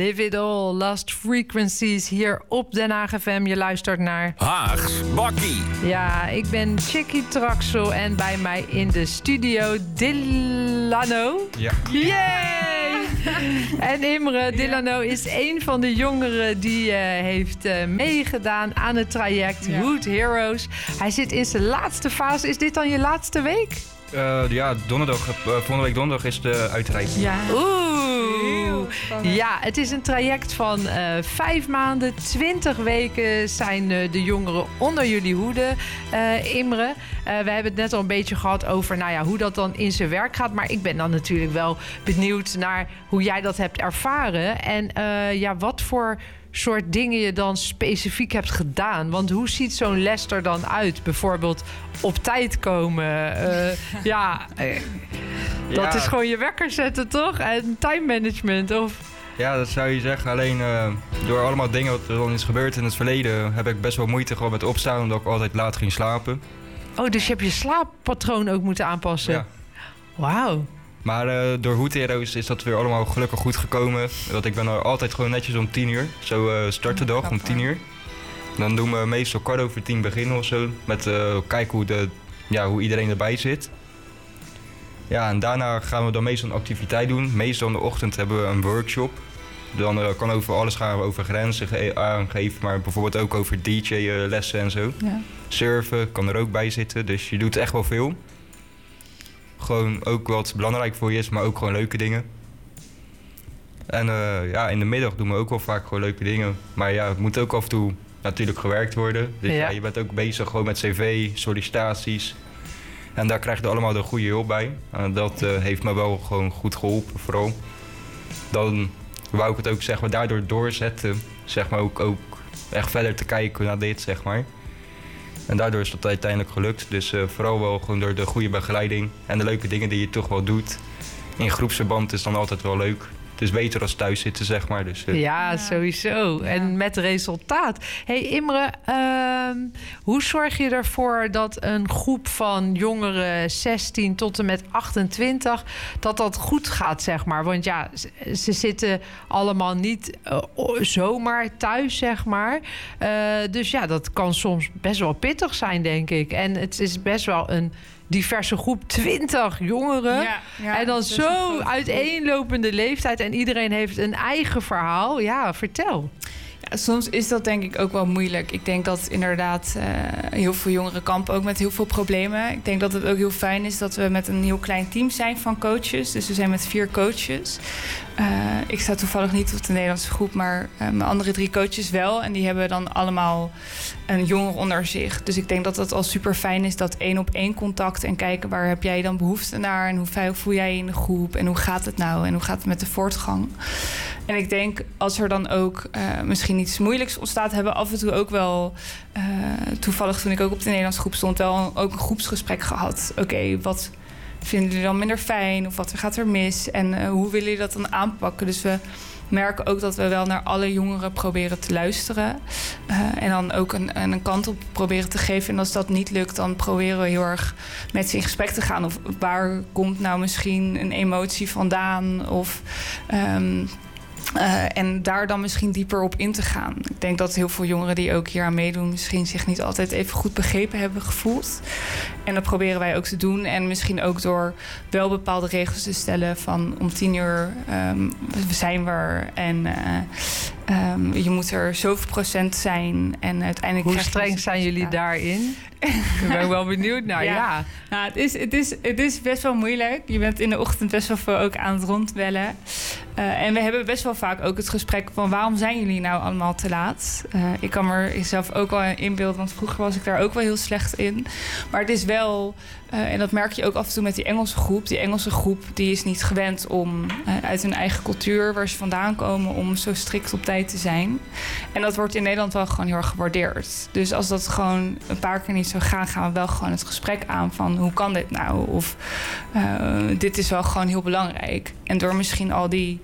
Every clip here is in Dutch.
Live It All, Lost Frequencies hier op Den Haag FM. Je luistert naar Haags Bakkie. Ja, ik ben Chicky Traxel en bij mij in de studio Delano. Ja. Yay! En Imre Delano is een van de jongeren die heeft meegedaan aan het traject Wood Heroes. Hij zit in zijn laatste fase. Is dit dan je laatste week? Volgende week donderdag is de uitreiking. Ja. Oeh. Ja, het is een traject van 5 maanden, 20 weken zijn de jongeren onder jullie hoede, Imre. We hebben het net al een beetje gehad over hoe dat dan in zijn werk gaat. Maar ik ben dan natuurlijk wel benieuwd naar hoe jij dat hebt ervaren. En wat voor soort dingen je dan specifiek hebt gedaan. Want hoe ziet zo'n les er dan uit? Bijvoorbeeld op tijd komen. Dat is gewoon je wekker zetten, toch? En time management, of... Ja, dat zou je zeggen. Alleen door allemaal dingen wat er dan is gebeurd in het verleden... heb ik best wel moeite gehad met opstaan... omdat ik altijd laat ging slapen. Oh, dus je hebt je slaappatroon ook moeten aanpassen? Ja. Wauw. Maar door Wood Heroes is dat weer allemaal gelukkig goed gekomen. Want ik ben er altijd gewoon netjes om 10 uur. Zo start de dag om 10 uur. Dan doen we meestal 10:15 beginnen of zo. Met kijken hoe iedereen erbij zit. Ja, en daarna gaan we dan meestal een activiteit doen. Meestal in de ochtend hebben we een workshop. Dan kan over alles gaan, over grenzen aangeven. Maar bijvoorbeeld ook over DJ-lessen en zo. Ja. Surfen kan er ook bij zitten. Dus je doet echt wel veel. Gewoon ook wat belangrijk voor je is, maar ook gewoon leuke dingen. En in de middag doen we ook wel vaak gewoon leuke dingen. Maar ja, het moet ook af en toe natuurlijk gewerkt worden. Dus je bent ook bezig gewoon met cv, sollicitaties. En daar krijg je allemaal de goede hulp bij. Dat heeft me wel gewoon goed geholpen, vooral. Dan wou ik het ook, zeg maar, daardoor doorzetten. Zeg maar ook echt verder te kijken naar dit, zeg maar. En daardoor is dat uiteindelijk gelukt. Dus vooral wel gewoon door de goede begeleiding en de leuke dingen die je toch wel doet. In groepsverband is dan altijd wel leuk. Het is beter als thuis zitten, zeg maar. Dus, ja, sowieso. Ja. En met resultaat. Hey Imre, hoe zorg je ervoor dat een groep van jongeren 16 tot en met 28... dat goed gaat, zeg maar? Want ja, ze zitten allemaal niet zomaar thuis, zeg maar. Dus ja, dat kan soms best wel pittig zijn, denk ik. En het is best wel een diverse groep, 20 jongeren. Ja, en dan zo uiteenlopende leeftijd. En iedereen heeft een eigen verhaal. Ja, vertel. Ja, soms is dat denk ik ook wel moeilijk. Ik denk dat inderdaad heel veel jongeren kampen ook met heel veel problemen. Ik denk dat het ook heel fijn is dat we met een heel klein team zijn van coaches. Dus we zijn met 4 coaches. Ik sta toevallig niet op de Nederlandse groep, maar mijn andere 3 coaches wel. En die hebben dan allemaal een jongere onder zich. Dus ik denk dat het al super fijn is, dat 1-op-1 contact en kijken waar heb jij dan behoefte naar en hoe veilig voel jij je in de groep en hoe gaat het nou en hoe gaat het met de voortgang. En ik denk als er dan ook misschien iets moeilijks ontstaat, hebben we af en toe ook wel toevallig toen ik ook op de Nederlandse groep stond wel ook een groepsgesprek gehad. Oké, wat vinden jullie dan minder fijn of wat gaat er mis en hoe willen jullie dat dan aanpakken? Dus we merken ook dat we wel naar alle jongeren proberen te luisteren. En dan ook een kant op proberen te geven. En als dat niet lukt, dan proberen we heel erg met ze in gesprek te gaan. Of waar komt nou misschien een emotie vandaan? Of en daar dan misschien dieper op in te gaan. Ik denk dat heel veel jongeren die ook hier aan meedoen misschien zich niet altijd even goed begrepen hebben gevoeld. En dat proberen wij ook te doen. En misschien ook door wel bepaalde regels te stellen van om 10 uur zijn we er. En je moet er zoveel procent zijn. En uiteindelijk hoe streng zijn jullie daarin? Ik ben wel benieuwd naar. Ja. Nou, het is best wel moeilijk. Je bent in de ochtend best wel veel ook aan het rondbellen. En we hebben best wel vaak ook het gesprek van waarom zijn jullie nou allemaal te laat? Ik kan me zelf ook wel inbeelden, want vroeger was ik daar ook wel heel slecht in. Maar het is wel, en dat merk je ook af en toe met die Engelse groep. Die Engelse groep die is niet gewend om uit hun eigen cultuur, waar ze vandaan komen, om zo strikt op tijd te zijn. En dat wordt in Nederland wel gewoon heel erg gewaardeerd. Dus als dat gewoon een paar keer niet niet zou gaan we wel gewoon het gesprek aan van hoe kan dit nou? Of dit is wel gewoon heel belangrijk. En door misschien al die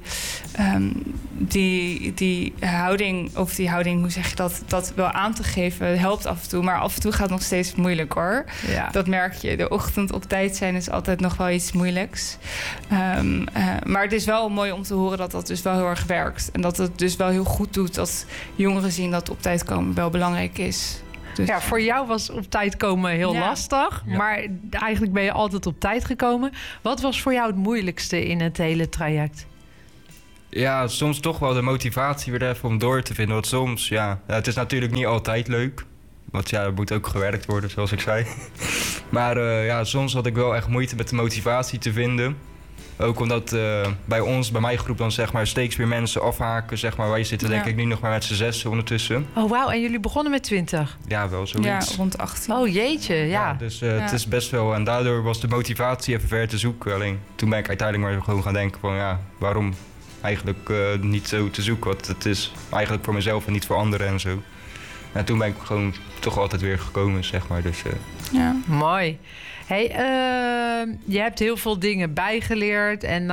houding, of die houding, hoe zeg je dat wel aan te geven, helpt af en toe. Maar af en toe gaat het nog steeds moeilijk hoor. Ja. Dat merk je. De ochtend op tijd zijn is altijd nog wel iets moeilijks. Maar het is wel mooi om te horen dat dat dus wel heel erg werkt. En dat het dus wel heel goed doet dat jongeren zien dat op tijd komen wel belangrijk is. Dus, ja, voor jou was op tijd komen heel lastig. Ja. Maar eigenlijk ben je altijd op tijd gekomen. Wat was voor jou het moeilijkste in het hele traject? Ja, soms toch wel de motivatie weer even om door te vinden. Want soms, het is natuurlijk niet altijd leuk. Want er moet ook gewerkt worden, zoals ik zei. Maar soms had ik wel echt moeite met de motivatie te vinden. Ook omdat bij mijn groep dan zeg maar steeds weer mensen afhaken. Zeg maar. Wij zitten denk ik nu nog maar met z'n 6 ondertussen. Oh wauw, en jullie begonnen met 20? Ja, wel zoiets. Ja, rond 18. Oh jeetje, ja. Dus het is best wel... En daardoor was de motivatie even ver te zoeken. Alleen toen ben ik uiteindelijk maar gewoon gaan denken van waarom eigenlijk niet zo te zoeken. Want het is eigenlijk voor mezelf en niet voor anderen en zo. En toen ben ik gewoon toch altijd weer gekomen, zeg maar. Dus, ja, mooi. Hey, je hebt heel veel dingen bijgeleerd en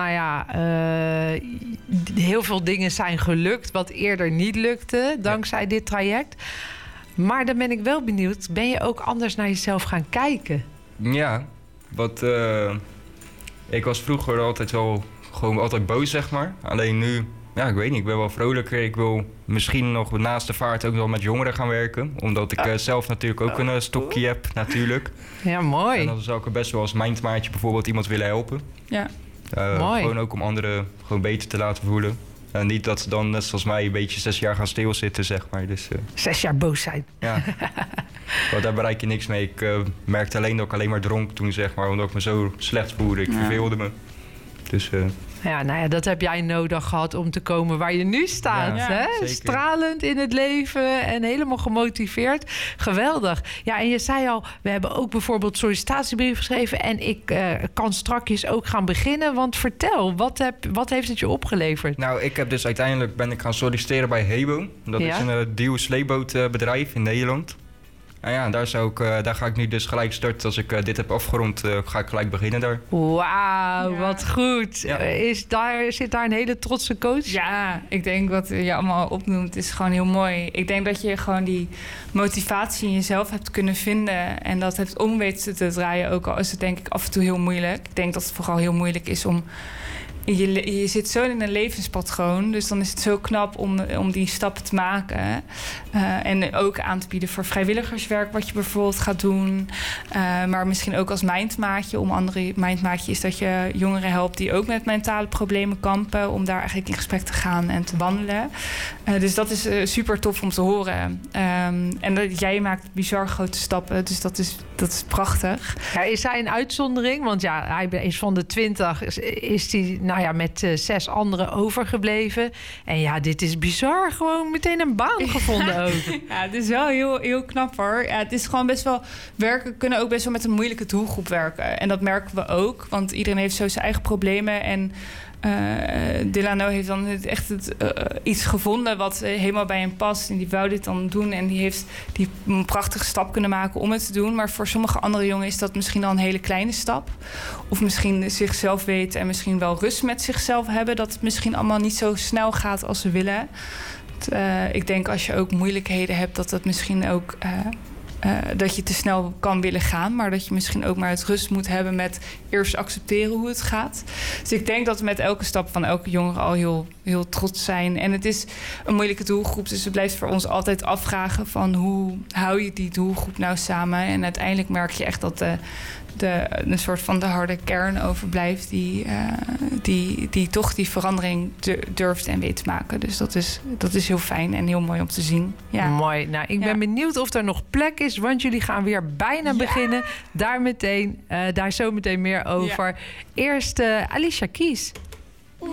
heel veel dingen zijn gelukt wat eerder niet lukte dankzij dit traject. Maar dan ben ik wel benieuwd, ben je ook anders naar jezelf gaan kijken? Ja, want ik was vroeger altijd boos, zeg maar. Alleen nu, ik weet niet, ik ben wel vrolijker. Ik wil misschien nog naast de vaart ook wel met jongeren gaan werken. Omdat ik zelf natuurlijk ook een stokje heb, natuurlijk. Ja, mooi. En dan zou ik er best wel als mindmaatje bijvoorbeeld iemand willen helpen. Ja, mooi. Gewoon ook om anderen gewoon beter te laten voelen. En niet dat ze dan net zoals mij een beetje 6 jaar gaan stilzitten, zeg maar. Dus, 6 jaar boos zijn. Ja, want daar bereik je niks mee. Ik merkte alleen dat ik alleen maar dronk toen, zeg maar. Omdat ik me zo slecht voelde. Ik verveelde me. Dus... Ja, dat heb jij nodig gehad om te komen waar je nu staat. Ja, hè? zeker. Stralend in het leven en helemaal gemotiveerd. Geweldig. Ja, en je zei al, we hebben ook bijvoorbeeld sollicitatiebrief geschreven. En ik kan strakjes ook gaan beginnen. Want vertel, wat heeft het je opgeleverd? Nou, ik heb dus uiteindelijk ben ik gaan solliciteren bij Hebo. Dat is een duw-sleepbootbedrijf in Nederland. En daar ga ik nu dus gelijk starten. Als ik dit heb afgerond, ga ik gelijk beginnen daar. Wauw, wat goed. Ja. Zit daar een hele trotse coach? Ja, ik denk wat je allemaal opnoemt is gewoon heel mooi. Ik denk dat je gewoon die motivatie in jezelf hebt kunnen vinden. En dat hebt om weten te draaien. Ook al is het denk ik af en toe heel moeilijk. Ik denk dat het vooral heel moeilijk is om... Je zit zo in een levenspatroon, dus dan is het zo knap om die stappen te maken. En ook aan te bieden voor vrijwilligerswerk, wat je bijvoorbeeld gaat doen. Maar misschien ook als mindmaatje. Mindmaatje is dat je jongeren helpt die ook met mentale problemen kampen, om daar eigenlijk in gesprek te gaan en te wandelen. Dus dat is super tof om te horen. En jij maakt bizar grote stappen, dus dat is prachtig. Ja, is hij een uitzondering? Want hij is van de 20, is hij met 6 anderen overgebleven. En dit is bizar. Gewoon meteen een baan gevonden ook. Ja, het is wel heel, heel knap hoor. Ja, het is gewoon best wel... kunnen ook best wel met een moeilijke doelgroep werken. En dat merken we ook. Want iedereen heeft zo zijn eigen problemen. En Delano heeft dan iets gevonden wat helemaal bij hem past. En die wou dit dan doen. En die heeft een prachtige stap kunnen maken om het te doen. Maar voor sommige andere jongen is dat misschien al een hele kleine stap. Of misschien zichzelf weten en misschien wel rust met zichzelf hebben. Dat het misschien allemaal niet zo snel gaat als ze willen. Ik denk als je ook moeilijkheden hebt, dat dat misschien ook... dat je te snel kan willen gaan, maar dat je misschien ook maar het rust moet hebben met eerst accepteren hoe het gaat. Dus ik denk dat we met elke stap van elke jongere al heel, heel trots zijn. En het is een moeilijke doelgroep, dus het blijft voor ons altijd afvragen van hoe hou je die doelgroep nou samen? En uiteindelijk merk je echt dat een soort van de harde kern overblijft die toch die verandering durft en weet te maken. Dus dat is heel fijn en heel mooi om te zien. Ja. Mooi. Nou, ik ben benieuwd of er nog plek is, want jullie gaan weer bijna beginnen. Daar zo meteen meer over. Ja. Eerst Alicia Keys.